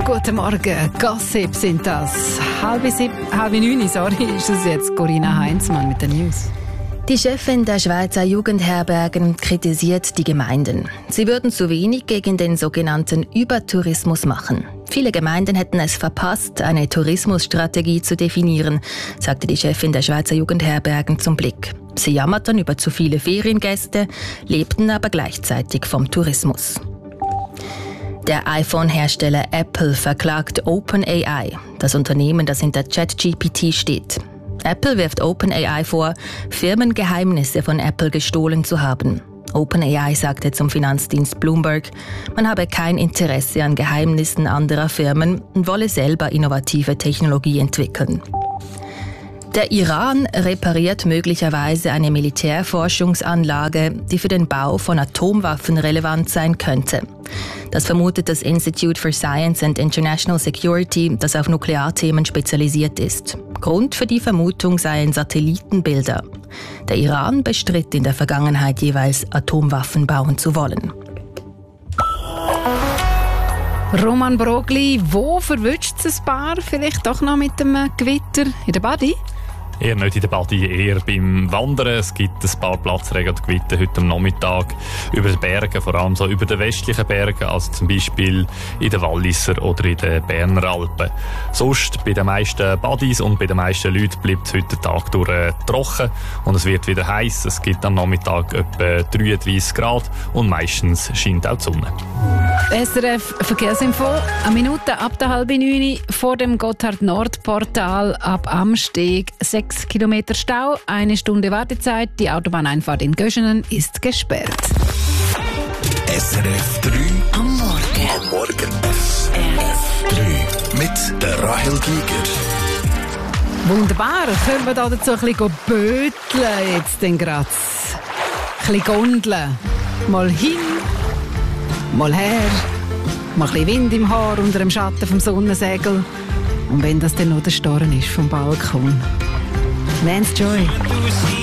Guten Morgen, Gossip sind das. Halb 9, sorry, ist das jetzt Corinna Heinzmann mit den News. Die Chefin der Schweizer Jugendherbergen kritisiert die Gemeinden. Sie würden zu wenig gegen den sogenannten Übertourismus machen. Viele Gemeinden hätten es verpasst, eine Tourismusstrategie zu definieren, sagte die Chefin der Schweizer Jugendherbergen zum Blick. Sie jammerten über zu viele Feriengäste, lebten aber gleichzeitig vom Tourismus. Der iPhone-Hersteller Apple verklagt OpenAI, das Unternehmen, das hinter ChatGPT steht. Apple wirft OpenAI vor, Firmengeheimnisse von Apple gestohlen zu haben. OpenAI sagte zum Finanzdienst Bloomberg, man habe kein Interesse an Geheimnissen anderer Firmen und wolle selber innovative Technologie entwickeln. Der Iran repariert möglicherweise eine Militärforschungsanlage, die für den Bau von Atomwaffen relevant sein könnte. Das vermutet das Institute for Science and International Security, das auf Nuklearthemen spezialisiert ist. Grund für die Vermutung seien Satellitenbilder. Der Iran bestritt in der Vergangenheit jeweils, Atomwaffen bauen zu wollen. Roman Brogli, wo verwünscht es ein paar? Vielleicht doch noch mit dem Gewitter in der Badi? Eher nicht in der Badi, eher beim Wandern. Es gibt ein paar Platzregen und Gewitter heute am Nachmittag über die Berge, vor allem so über den westlichen Bergen, also zum Beispiel in den Walliser oder in den Berner Alpen. Sonst bei den meisten Badis und bei den meisten Leuten bleibt es heute den Tag durch trocken und es wird wieder heiß. Es gibt am Nachmittag etwa 33 Grad und meistens scheint auch die Sonne. SRF Verkehrsinfo, eine Minute ab der 8:30 vor dem Gotthard-Nord-Portal ab Amsteg. 6 Kilometer Stau, 1 Stunde Wartezeit. Die Autobahneinfahrt in Göschenen ist gesperrt. SRF 3 am Morgen. Am Morgen. SRF 3 mit der Rahel Giger. Wunderbar, können wir da dazu ein bisschen böteln jetzt in Graz. Ein bisschen gondeln. Mal hin, mal her, mal ein bisschen Wind im Haar unter dem Schatten vom Sonnensegel. Und wenn das dann noch der Storn ist vom Balkon. Lance Joy.